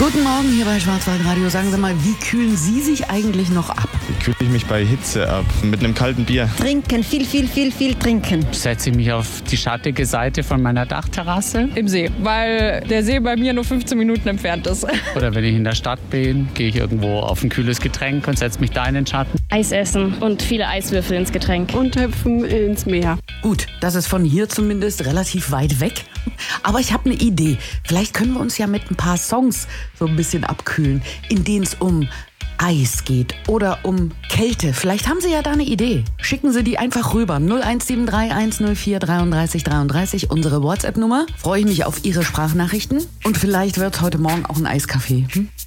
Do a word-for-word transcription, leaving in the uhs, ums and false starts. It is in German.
Guten Morgen hier bei Schwarzwaldradio. Sagen Sie mal, wie kühlen Sie sich eigentlich noch ab? Wie kühle ich mich bei Hitze ab? Mit einem kalten Bier. Trinken, viel, viel, viel, viel trinken. Setze ich mich auf die schattige Seite von meiner Dachterrasse. Im See, weil der See bei mir nur fünfzehn Minuten entfernt ist. Oder wenn ich in der Stadt bin, gehe ich irgendwo auf ein kühles Getränk und setze mich da in den Schatten. Eis essen und viele Eiswürfel ins Getränk. Und hüpfen ins Meer. Gut, das ist von hier zumindest relativ weit weg. Aber ich habe eine Idee. Vielleicht können wir uns ja mit ein paar Songs so ein bisschen abkühlen, in denen es um Eis geht oder um Kälte. Vielleicht haben Sie ja da eine Idee. Schicken Sie die einfach rüber. null eins sieben drei eins null vier drei drei drei drei, unsere WhatsApp-Nummer. Freue ich mich auf Ihre Sprachnachrichten. Und vielleicht wird es heute Morgen auch ein Eiskaffee. Hm?